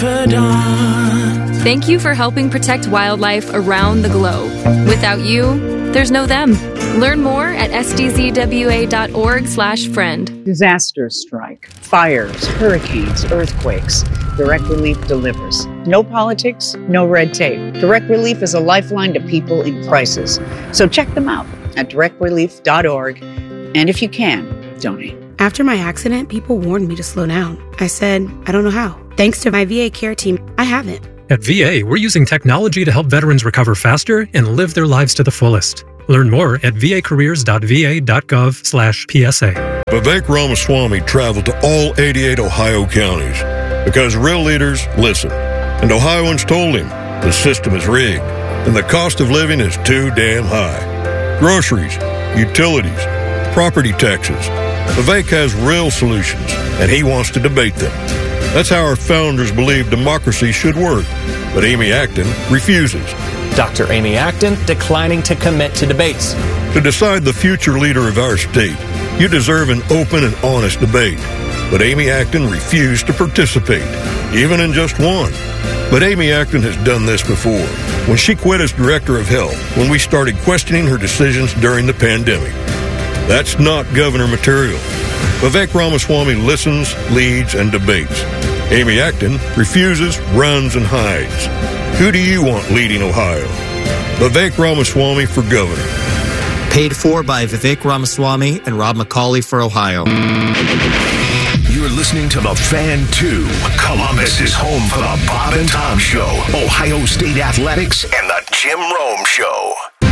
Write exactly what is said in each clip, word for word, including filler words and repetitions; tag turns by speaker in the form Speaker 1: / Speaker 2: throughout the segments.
Speaker 1: confidant.
Speaker 2: Thank you for helping protect wildlife around the globe. Without you, there's no them. Learn more at s d z w a dot org slash friend.
Speaker 3: Disasters strike, fires, hurricanes, earthquakes. Direct Relief delivers. No politics, no red tape. Direct Relief is a lifeline to people in crisis. So check them out at direct relief dot org. And if you can, donate.
Speaker 4: After my accident, people warned me to slow down. I said, I don't know how. Thanks to my V A care team, I haven't.
Speaker 5: At V A, we're using technology to help veterans recover faster and live their lives to the fullest. Learn more at v a careers dot v a dot gov slash P S A.
Speaker 6: Vivek Ramaswamy traveled to all eighty-eight Ohio counties because real leaders listen. And Ohioans told him the system is rigged and the cost of living is too damn high. Groceries, utilities, property taxes. Vivek has real solutions, and he wants to debate them. That's how our founders believed democracy should work. But Amy Acton refuses.
Speaker 7: Doctor Amy Acton declining to commit to debates.
Speaker 6: To decide the future leader of our state, you deserve an open and honest debate. But Amy Acton refused to participate, even in just one. But Amy Acton has done this before, when she quit as director of health, when we started questioning her decisions during the pandemic. That's not governor material. Vivek Ramaswamy listens, leads, and debates. Amy Acton refuses, runs, and hides. Who do you want leading Ohio? Vivek Ramaswamy for governor.
Speaker 8: Paid for by Vivek Ramaswamy and Rob McCauley for Ohio.
Speaker 9: You're listening to The Fan two. Columbus is home for the Bob and Tom Show, Ohio State Athletics, and the Jim Rome Show.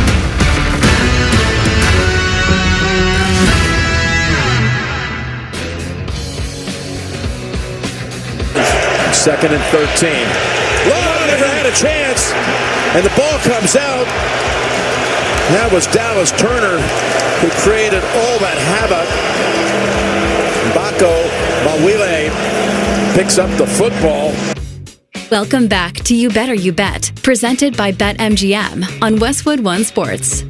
Speaker 10: Second and thirteen. Long never had a chance, and the ball comes out. That was Dallas Turner who created all that havoc. Bako Mawile picks up the football.
Speaker 11: Welcome back to You Better You Bet, presented by BetMGM on Westwood One Sports.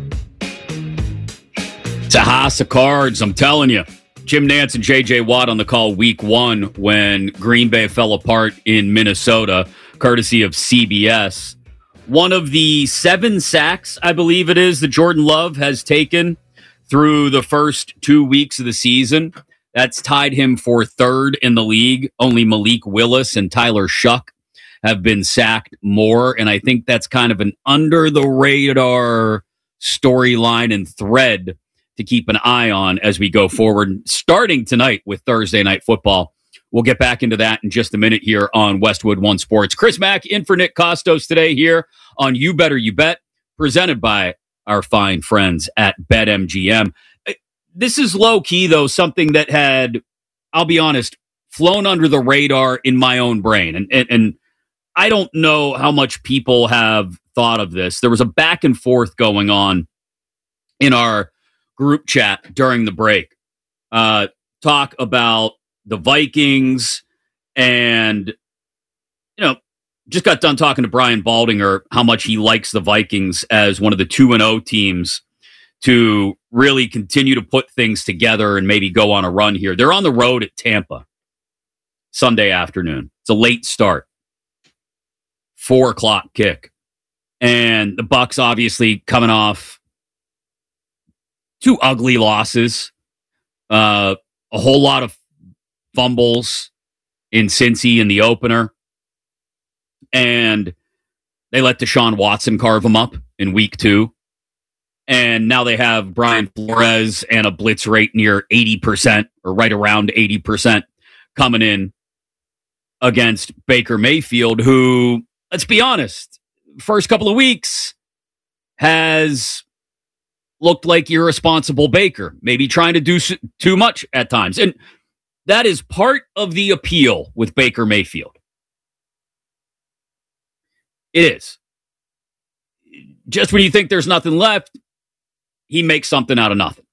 Speaker 12: It's a house of cards, I'm telling you. Jim Nantz and J J Watt on the call week one when Green Bay fell apart in Minnesota, courtesy of C B S. One of the seven sacks, I believe it is, that Jordan Love has taken through the first two weeks of the season. That's tied him for third in the league. Only Malik Willis and Tyler Shuck have been sacked more, and I think that's kind of an under-the-radar storyline and thread to keep an eye on as we go forward, starting tonight with Thursday Night Football. We'll get back into that in just a minute here on Westwood One Sports. Chris Mack in for Nick Costos today here on You Better You Bet, presented by our fine friends at BetMGM. This is low-key, though, something that had, I'll be honest, flown under the radar in my own brain. And, and, and I don't know how much people have thought of this. There was a back and forth going on in our group chat during the break. Uh, talk about the Vikings and, you know, just got done talking to Brian Baldinger how much he likes the Vikings as one of the two and oh teams to really continue to put things together and maybe go on a run here. They're on the road at Tampa Sunday afternoon. It's a late start. Four o'clock kick. And the Bucs obviously coming off two ugly losses, uh, a whole lot of fumbles in Cincy in the opener, and they let Deshaun Watson carve them up in week two. And now they have Brian Flores and a blitz rate near eighty percent or right around eighty percent coming in against Baker Mayfield, who, let's be honest, first couple of weeks has looked like irresponsible Baker, maybe trying to do too much at times. And that is part of the appeal with Baker Mayfield. It is. Just when you think there's nothing left, he makes something out of nothing.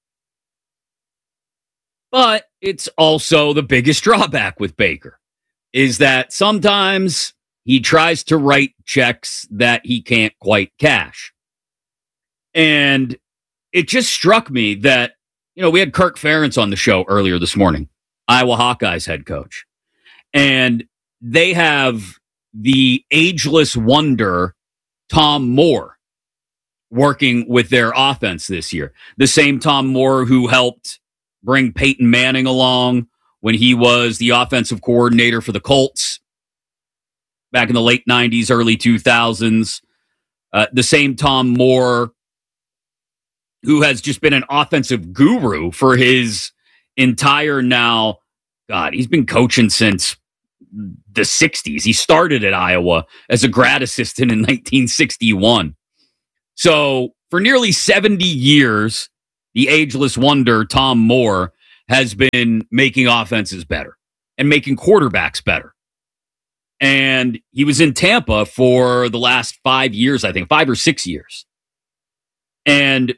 Speaker 12: But it's also the biggest drawback with Baker is that sometimes he tries to write checks that he can't quite cash. And it just struck me that, you know, we had Kirk Ferentz on the show earlier this morning, Iowa Hawkeyes head coach. And they have the ageless wonder, Tom Moore, working with their offense this year. The same Tom Moore who helped bring Peyton Manning along when he was the offensive coordinator for the Colts back in the late nineties, early two thousands. Uh, the same Tom Moore who has just been an offensive guru for his entire now, God, he's been coaching since the sixties. He started at Iowa as a grad assistant in nineteen sixty-one. So for nearly seventy years, the ageless wonder, Tom Moore, has been making offenses better and making quarterbacks better. And he was in Tampa for the last five years, I think, five or six years. And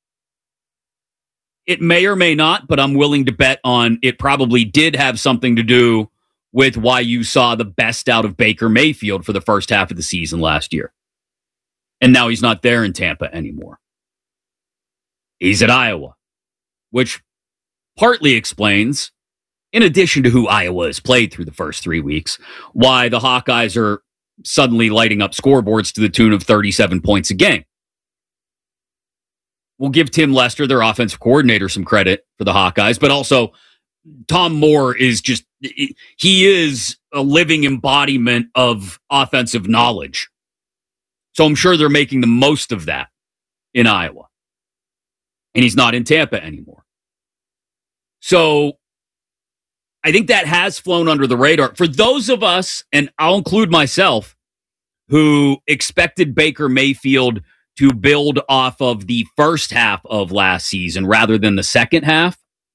Speaker 12: it may or may not, but I'm willing to bet on it probably did have something to do with why you saw the best out of Baker Mayfield for the first half of the season last year. And now he's not there in Tampa anymore. He's at Iowa, which partly explains, in addition to who Iowa has played through the first three weeks, why the Hawkeyes are suddenly lighting up scoreboards to the tune of thirty-seven points a game. We'll give Tim Lester, their offensive coordinator, some credit for the Hawkeyes, but also Tom Moore is just, he is a living embodiment of offensive knowledge. So I'm sure they're making the most of that in Iowa. And he's not in Tampa anymore. So I think that has flown under the radar. For those of us, and I'll include myself, who expected Baker Mayfield to build off of the first half of last season rather than the second half,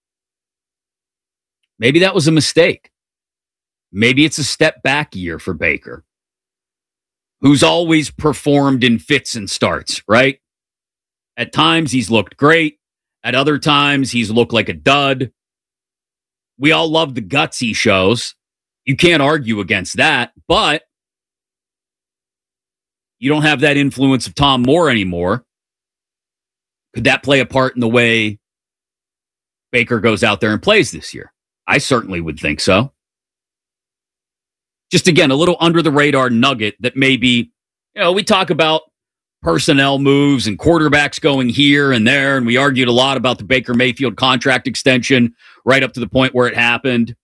Speaker 12: maybe that was a mistake. Maybe it's a step back year for Baker, who's always performed in fits and starts, right? At times, he's looked great. At other times, he's looked like a dud. We all love the guts he shows. You can't argue against that, but you don't have that influence of Tom Moore anymore. Could that play a part in the way Baker goes out there and plays this year? I certainly would think so. Just again, a little under the radar nugget that maybe, you know, we talk about personnel moves and quarterbacks going here and there, and we argued a lot about the Baker Mayfield contract extension right up to the point where it happened.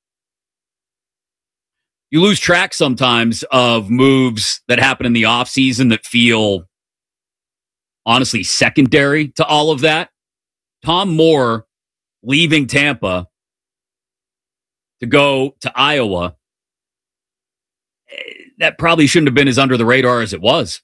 Speaker 12: You lose track sometimes of moves that happen in the offseason that feel, honestly, secondary to all of that. Tom Moore leaving Tampa to go to Iowa, that probably shouldn't have been as under the radar as it was.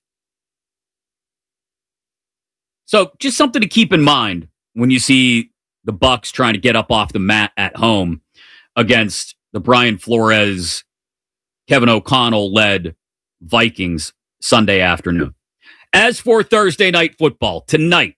Speaker 12: So just something to keep in mind when you see the Bucs trying to get up off the mat at home against the Brian Flores, Kevin O'Connell-led Vikings Sunday afternoon. As for Thursday night football, tonight,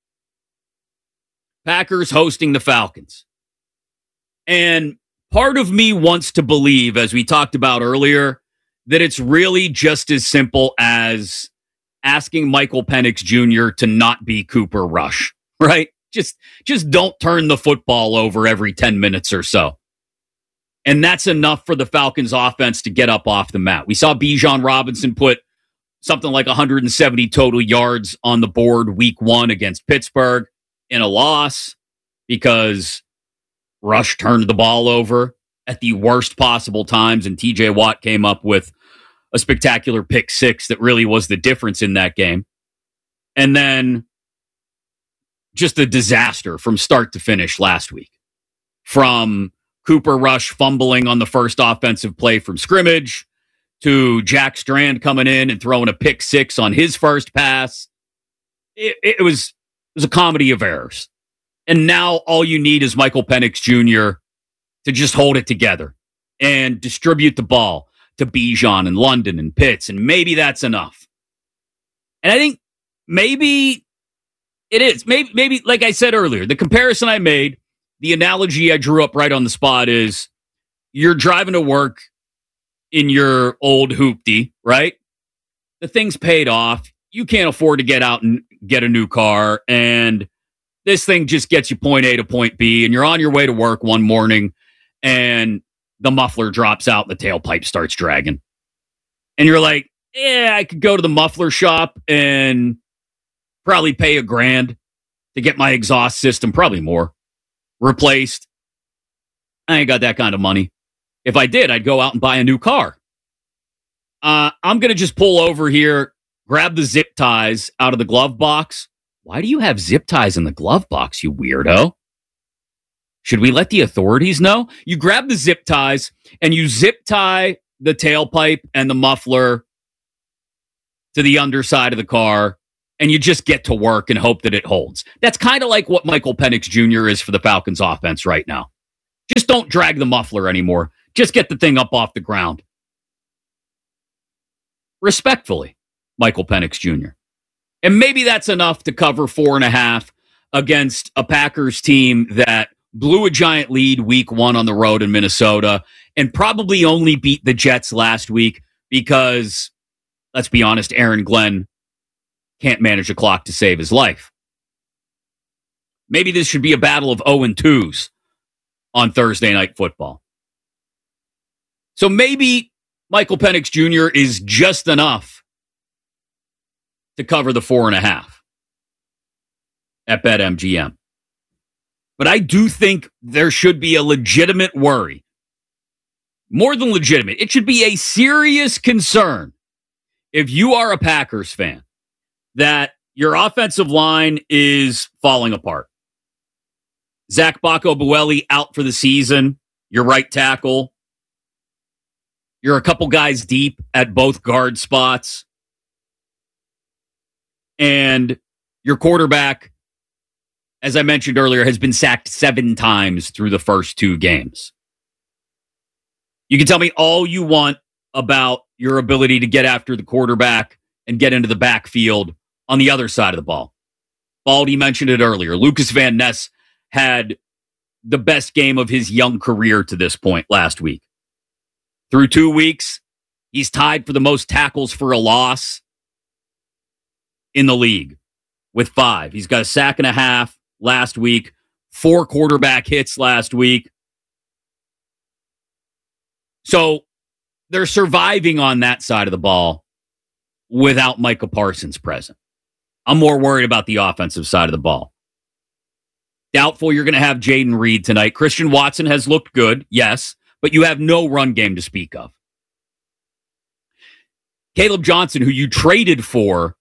Speaker 12: Packers hosting the Falcons. And part of me wants to believe, as we talked about earlier, that it's really just as simple as asking Michael Penix Junior to not be Cooper Rush, right? Just, just don't turn the football over every ten minutes or so. And that's enough for the Falcons offense to get up off the mat. We saw Bijan Robinson put something like one hundred seventy total yards on the board week one against Pittsburgh in a loss because Rush turned the ball over at the worst possible times, and T J Watt came up with a spectacular pick six that really was the difference in that game. And then just a disaster from start to finish last week. From Cooper Rush fumbling on the first offensive play from scrimmage to Jack Strand coming in and throwing a pick six on his first pass. It, it was, it was a comedy of errors. And now all you need is Michael Penix Junior to just hold it together and distribute the ball to Bijan and London and Pitts, and maybe that's enough. And I think maybe it is. Maybe, maybe, like I said earlier, the comparison I made, the analogy I drew up right on the spot is you're driving to work in your old hoopty, right? The thing's paid off. You can't afford to get out and get a new car, and this thing just gets you point A to point B, and you're on your way to work one morning, and the muffler drops out, and the tailpipe starts dragging. and you're like, yeah, I could go to the muffler shop and probably pay a grand to get my exhaust system, probably more, replaced. I ain't got that kind of money. If I did, I'd go out and buy a new car. Uh, I'm going to just pull over here, grab the zip ties out of the glove box. Why do you have zip ties in the glove box, you weirdo? Should we let the authorities know? You grab the zip ties and you zip tie the tailpipe and the muffler to the underside of the car, and you just get to work and hope that it holds. That's kind of like what Michael Penix Junior is for the Falcons offense right now. Just don't drag the muffler anymore. Just get the thing up off the ground. Respectfully, Michael Penix Junior And maybe that's enough to cover four and a half against a Packers team that blew a giant lead week one on the road in Minnesota and probably only beat the Jets last week because, let's be honest, Aaron Glenn can't manage a clock to save his life. Maybe this should be a battle of oh and twos on Thursday Night Football. So maybe Michael Penix Junior is just enough to cover the four and a half at BetMGM. But I do think there should be a legitimate worry. More than legitimate. It should be a serious concern if you are a Packers fan that your offensive line is falling apart. Zach Bacco-Bueli out for the season. Your right tackle. You're a couple guys deep at both guard spots. And your quarterback, as I mentioned earlier, has been sacked seven times through the first two games. You can tell me all you want about your ability to get after the quarterback and get into the backfield on the other side of the ball. Baldy mentioned it earlier. Lucas Van Ness had the best game of his young career to this point last week. Through two weeks, he's tied for the most tackles for a loss in the league with five. He's got a sack and a half last week, four quarterback hits last week. So they're surviving on that side of the ball without Micah Parsons present. I'm more worried about the offensive side of the ball. Doubtful you're going to have Jaden Reed tonight. Christian Watson has looked good, yes, but you have no run game to speak of. Caleb Johnson, who you traded for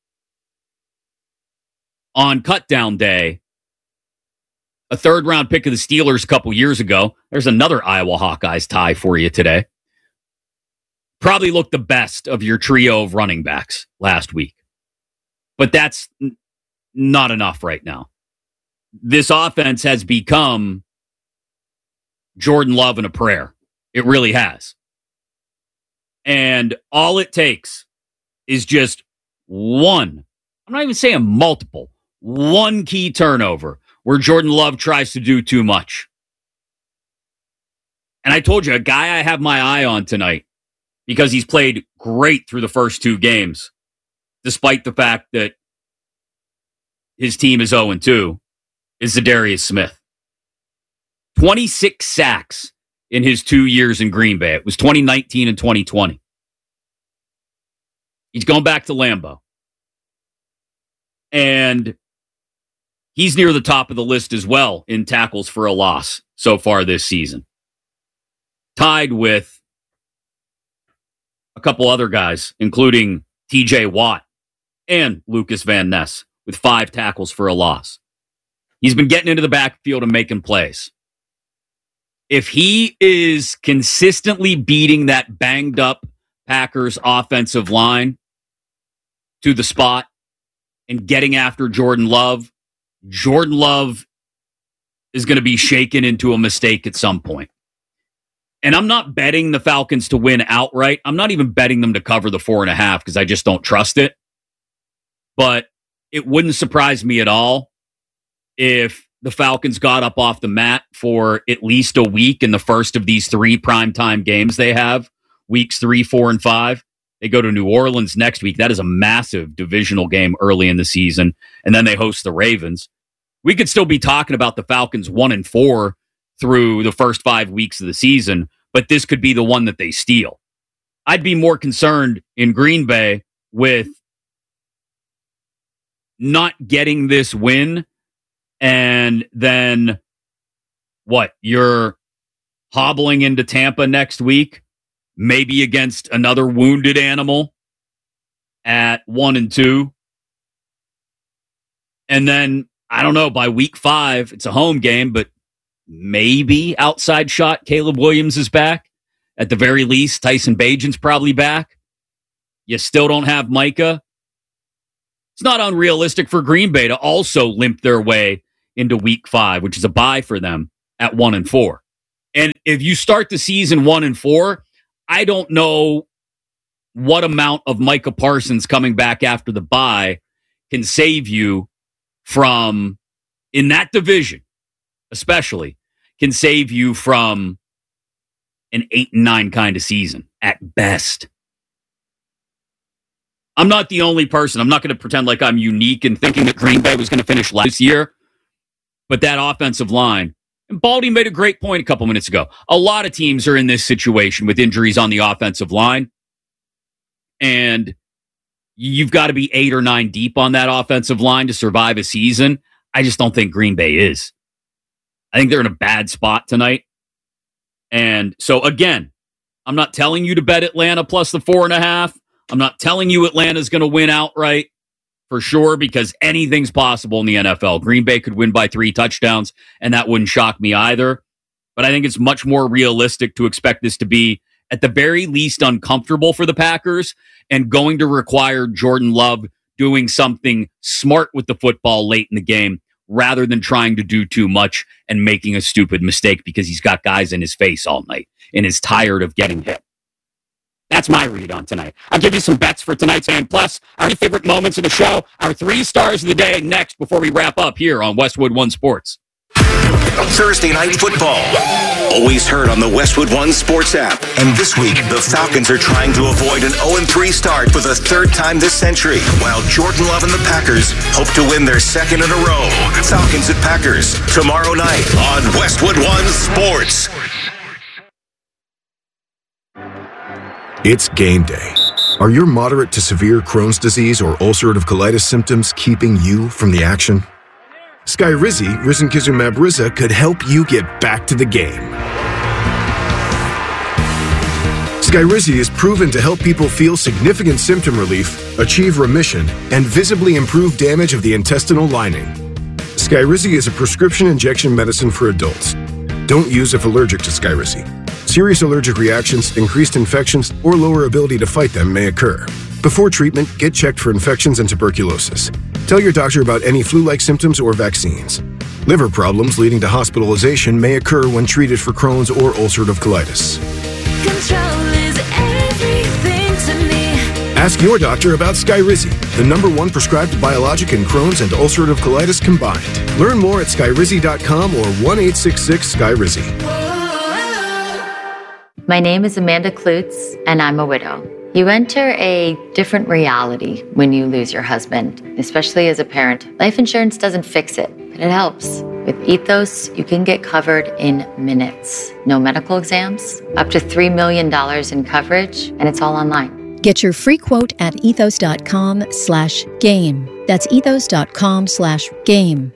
Speaker 12: on cutdown day, a third round pick of the Steelers a couple years ago. There's another Iowa Hawkeyes tie for you today. Probably looked the best of your trio of running backs last week. But that's n- not enough right now. This offense has become Jordan Love in a prayer. It really has. And all it takes is just one, I'm not even saying multiple, one key turnover where Jordan Love tries to do too much. And I told you, a guy I have my eye on tonight because he's played great through the first two games, despite the fact that his team is oh and two, is Zadarius Smith. twenty-six sacks in his two years in Green Bay. It was twenty nineteen and twenty twenty. He's going back to Lambeau. And he's near the top of the list as well in tackles for a loss so far this season. Tied with a couple other guys, including T J Watt and Lucas Van Ness, with five tackles for a loss. He's been getting into the backfield and making plays. If he is consistently beating that banged up Packers offensive line to the spot and getting after Jordan Love, Jordan Love is going to be shaken into a mistake at some point. And I'm not betting the Falcons to win outright. I'm not even betting them to cover the four and a half because I just don't trust it. But it wouldn't surprise me at all if the Falcons got up off the mat for at least a week in the first of these three primetime games they have, weeks three, four, and five. They go to New Orleans next week. That is a massive divisional game early in the season. And then they host the Ravens. We could still be talking about the Falcons one and four through the first five weeks of the season, but this could be the one that they steal. I'd be more concerned in Green Bay with not getting this win, and then what? You're hobbling into Tampa next week, maybe against another wounded animal at one and two. And then, I don't know, by week five, it's a home game, but maybe outside shot, Caleb Williams is back. At the very least, Tyson Bagent's probably back. You still don't have Micah. It's not unrealistic for Green Bay to also limp their way into week five, which is a bye for them at one and four. And if you start the season one and four, I don't know what amount of Micah Parsons coming back after the bye can save you from, in that division especially, can save you from an eight and nine kind of season at best. I'm not the only person. I'm not going to pretend like I'm unique in thinking that Green Bay was going to finish last year. But that offensive line, and Baldy made a great point a couple minutes ago. A lot of teams are in this situation with injuries on the offensive line. And you've got to be eight or nine deep on that offensive line to survive a season. I just don't think Green Bay is. I think they're in a bad spot tonight. And so, again, I'm not telling you to bet Atlanta plus the four and a half. I'm not telling you Atlanta's going to win outright for sure, because anything's possible in the N F L. Green Bay could win by three touchdowns, and that wouldn't shock me either. But I think it's much more realistic to expect this to be, at the very least, uncomfortable for the Packers and going to require Jordan Love doing something smart with the football late in the game rather than trying to do too much and making a stupid mistake because he's got guys in his face all night and is tired of getting hit. That's my read on tonight. I'll give you some bets for tonight's game. Plus, our favorite moments of the show, our three stars of the day next before we wrap up here on Westwood One Sports.
Speaker 9: Thursday Night Football. Always heard on the Westwood One Sports app. And this week, the Falcons are trying to avoid an oh and three start for the third time this century, while Jordan Love and the Packers hope to win their second in a row. Falcons at Packers, tomorrow night on Westwood One Sports.
Speaker 1: It's game day. Are your moderate to severe Crohn's disease or ulcerative colitis symptoms keeping you from the action? Skyrizi, risankizumab Riza, could help you get back to the game. Skyrizi is proven to help people feel significant symptom relief, achieve remission, and visibly improve damage of the intestinal lining. Skyrizi is a prescription injection medicine for adults. Don't use if allergic to Skyrizi. Serious allergic reactions, increased infections, or lower ability to fight them may occur. Before treatment, get checked for infections and tuberculosis. Tell your doctor about any flu-like symptoms or vaccines. Liver problems leading to hospitalization may occur when treated for Crohn's or ulcerative colitis.
Speaker 13: Control is everything to me.
Speaker 1: Ask your doctor about Skyrizi, the number one prescribed biologic in Crohn's and ulcerative colitis combined. Learn more at skyrizi dot com or one eight six six Skyrizi.
Speaker 14: My name is Amanda Klutz, and I'm a widow. You enter a different reality when you lose your husband, especially as a parent. Life insurance doesn't fix it, but it helps. With Ethos, you can get covered in minutes. No medical exams, up to three million dollars in coverage, and it's all online.
Speaker 15: Get your free quote at ethos.com slash game. That's ethos.com slash game.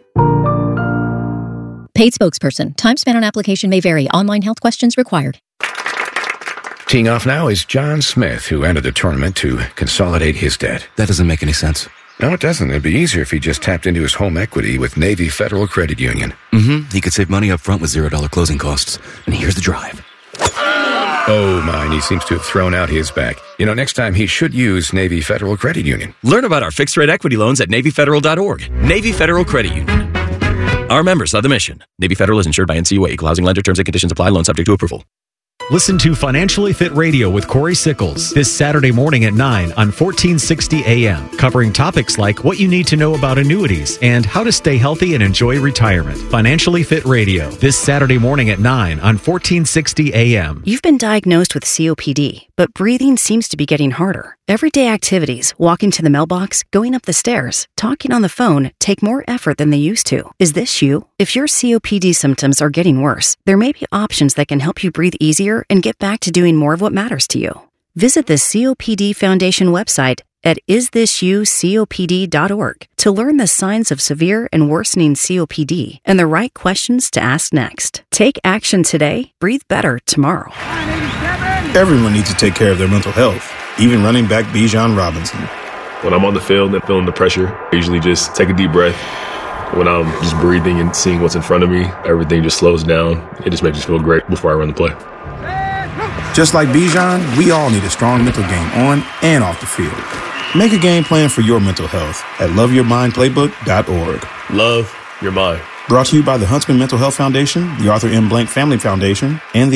Speaker 15: Paid spokesperson. Time spent on application may vary. Online health questions required.
Speaker 16: Teeing off now is John Smith, who entered the tournament to consolidate his debt.
Speaker 17: That doesn't make any sense.
Speaker 16: No, it doesn't. It'd be easier if he just tapped into his home equity with Navy Federal Credit Union.
Speaker 17: Mm-hmm. He could save money up front with zero dollar closing costs. And here's the drive.
Speaker 16: Oh, my, he seems to have thrown out his back. You know, next time he should use Navy Federal Credit Union.
Speaker 18: Learn about our fixed-rate equity loans at Navy Federal dot org. Navy Federal Credit Union. Our members of the mission. Navy Federal is insured by N C U A. Equal housing lender. Terms and conditions apply. Loan subject to approval.
Speaker 19: Listen to Financially Fit Radio with Corey Sickles this Saturday morning at nine on fourteen sixty A M, covering topics like what you need to know about annuities and how to stay healthy and enjoy retirement. Financially Fit Radio this Saturday morning at nine on fourteen sixty A M.
Speaker 20: You've been diagnosed with C O P D, but breathing seems to be getting harder. Everyday activities, walking to the mailbox, going up the stairs, talking on the phone, take more effort than they used to. Is this you? If your C O P D symptoms are getting worse, there may be options that can help you breathe easier and get back to doing more of what matters to you. Visit the C O P D Foundation website at is this you copd dot org to learn the signs of severe and worsening C O P D and the right questions to ask next. Take action today, breathe better tomorrow.
Speaker 21: Everyone needs to take care of their mental health, even running back Bijan Robinson.
Speaker 22: When I'm on the field and feeling the pressure, I usually just take a deep breath. When I'm just breathing and seeing what's in front of me, everything just slows down. It just makes me feel great before I run the play.
Speaker 21: Just like Bijan, we all need a strong mental game on and off the field. Make a game plan for your mental health at love your mind playbook dot org.
Speaker 22: Love your mind.
Speaker 21: Brought to you by the Huntsman Mental Health Foundation, the Arthur M. Blank Family Foundation, and the